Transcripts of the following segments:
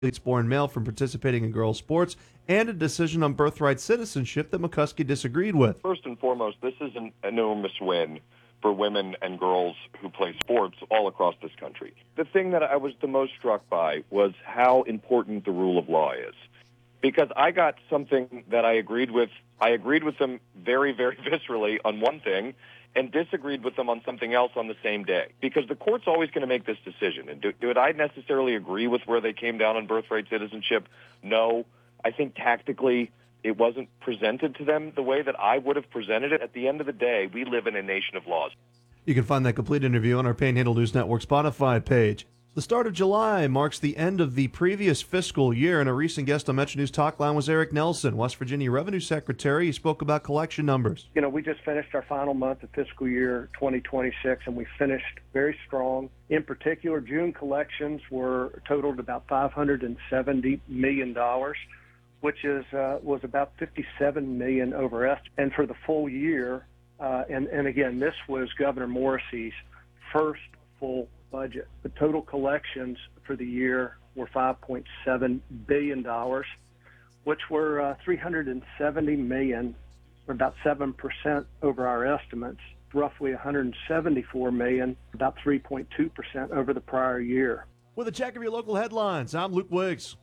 born male from participating in girls' sports, and a decision on birthright citizenship that McCuskey disagreed with. First and foremost, this is an enormous win for women and girls who play sports all across this country. The thing that I was the most struck by was how important the rule of law is. Because I got something that I agreed with. I agreed with them very, very viscerally on one thing and disagreed with them on something else on the same day. Because the court's always going to make this decision. And did I necessarily agree with where they came down on birthright citizenship? No. I think tactically it wasn't presented to them the way that I would have presented it. At the end of the day, we live in a nation of laws. You can find that complete interview on our Panhandle News Network Spotify page. The start of July marks the end of the previous fiscal year, and a recent guest on Metro News Talk Line was Eric Nelson, West Virginia Revenue Secretary. He spoke about collection numbers. We just finished our final month of fiscal year 2026, and we finished very strong. In particular, June collections were totaled about $570 million, which was about $57 million over estimate. And for the full year, and again, this was Governor Morrissey's first full budget. The total collections for the year were $5.7 billion, which were $370 million, or about 7% over our estimates, roughly $174 million, about 3.2% over the prior year. With a check of your local headlines, I'm Luke Wiggs.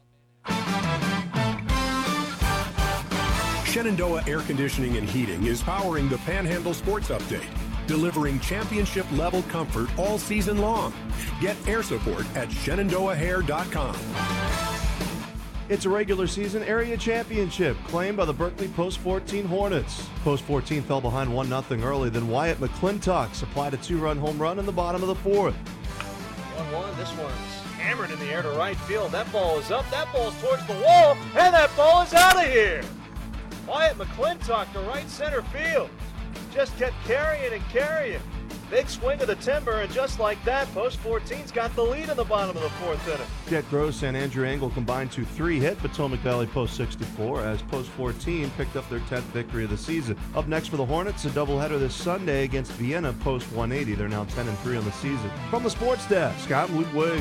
Shenandoah Air Conditioning and Heating is powering the Panhandle Sports Update, delivering championship-level comfort all season long. Get air support at ShenandoahHair.com. It's a regular season area championship claimed by the Berkeley Post 14 Hornets. Post 14 fell behind 1-0 early, then Wyatt McClintock supplied a 2-run home run in the bottom of the fourth. 1-1, this one's hammered in the air to right field. That ball is up, that ball's towards the wall, and that ball is out of here. Wyatt McClintock to right center field. Just kept carrying and carrying. Big swing of the timber, and just like that, Post 14's got the lead in the bottom of the fourth inning. Jet Gross and Andrew Engel combined to 3-hit Potomac Valley Post 64 as Post 14 picked up their 10th victory of the season. Up next for the Hornets, a doubleheader this Sunday against Vienna Post 180. They're now 10-3 on the season. From the Sports Desk, I'm Luke Wiggs.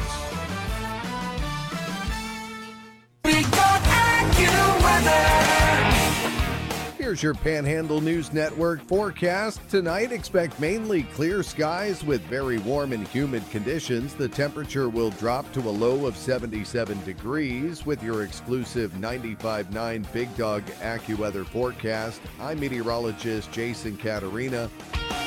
We got AccuWeather. Here's your Panhandle News Network forecast. Tonight, expect mainly clear skies with very warm and humid conditions. The temperature will drop to a low of 77 degrees with your exclusive 95.9 Big Dog AccuWeather forecast. I'm meteorologist Jason Caterina.